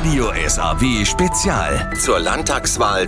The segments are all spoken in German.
Radio SAW Spezial zur Landtagswahl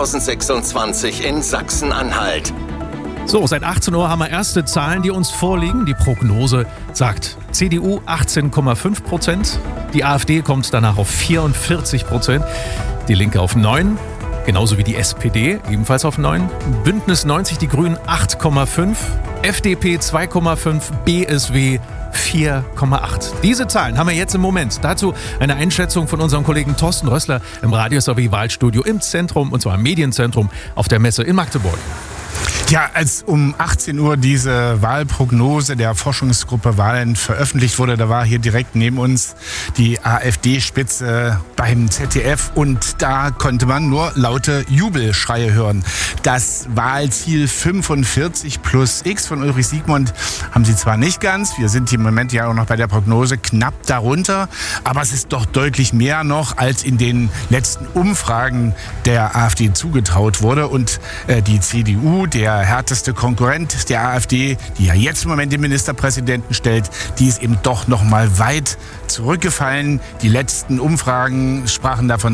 2026 in Sachsen-Anhalt. So, seit 18 Uhr haben wir erste Zahlen, die uns vorliegen. Die Prognose sagt CDU 18,5%, die AfD kommt danach auf 44%, die Linke auf 9%, genauso wie die SPD, ebenfalls auf 9%, Bündnis 90, die Grünen 8,5%, FDP 2,5%, BSW 4,8. Diese Zahlen haben wir jetzt im Moment. Dazu eine Einschätzung von unserem Kollegen Thorsten Rössler im Radio SAW Wahlstudio im Zentrum, und zwar im Medienzentrum auf der Messe in Magdeburg. Ja, als um 18 Uhr diese Wahlprognose der Forschungsgruppe Wahlen veröffentlicht wurde, da war hier direkt neben uns die AfD-Spitze beim ZDF und da konnte man nur laute Jubelschreie hören. Das Wahlziel 45 plus X von Ulrich Siegmund haben sie zwar nicht ganz, wir sind im Moment ja auch noch bei der Prognose knapp darunter, aber es ist doch deutlich mehr noch, als in den letzten Umfragen der AfD zugetraut wurde, und die CDU, der härteste Konkurrent der AfD, die ja jetzt im Moment den Ministerpräsidenten stellt, die ist eben doch noch mal weit zurückgefallen. Die letzten Umfragen sprachen davon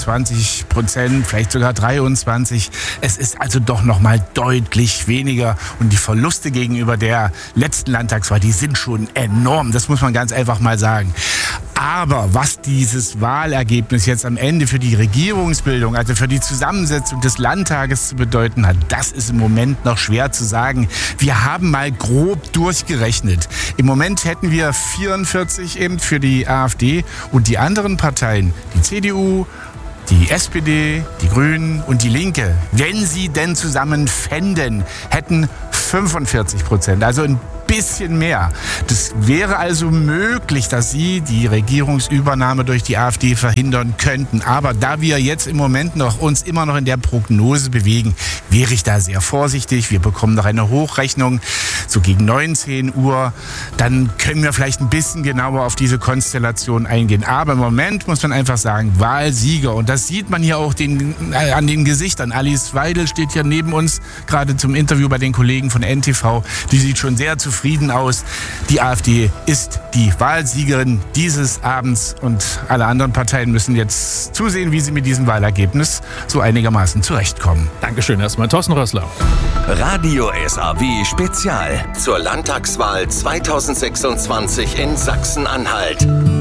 22%, vielleicht sogar 23%. Es ist also doch noch mal deutlich weniger, und die Verluste gegenüber der letzten Landtagswahl, die sind schon enorm. Das muss man ganz einfach mal sagen. Aber was dieses Wahlergebnis jetzt am Ende für die Regierungsbildung, also für die Zusammensetzung des Landtages zu bedeuten hat, das ist im Moment noch schwer zu sagen. Wir haben mal grob durchgerechnet. Im Moment hätten wir 44 eben für die AfD, und die anderen Parteien, die CDU, die SPD, die Grünen und die Linke, wenn sie denn zusammen fänden, hätten 45%, also ein bisschen mehr. Das wäre also möglich, dass sie die Regierungsübernahme durch die AfD verhindern könnten. Aber da wir jetzt im Moment uns immer noch in der Prognose bewegen, wäre ich da sehr vorsichtig. Wir bekommen noch eine Hochrechnung, so gegen 19 Uhr. Dann können wir vielleicht ein bisschen genauer auf diese Konstellation eingehen. Aber im Moment muss man einfach sagen, Wahlsieger. Und das sieht man hier auch an den Gesichtern. Alice Weidel steht hier neben uns, gerade zum Interview bei den Kollegen von NTV. Die sieht schon sehr zufrieden aus. Die AfD ist die Wahlsiegerin dieses Abends, und alle anderen Parteien müssen jetzt zusehen, wie sie mit diesem Wahlergebnis so einigermaßen zurechtkommen. Dankeschön erstmal, Thorsten Rössler. Radio SAW Spezial zur Landtagswahl 2026 in Sachsen-Anhalt.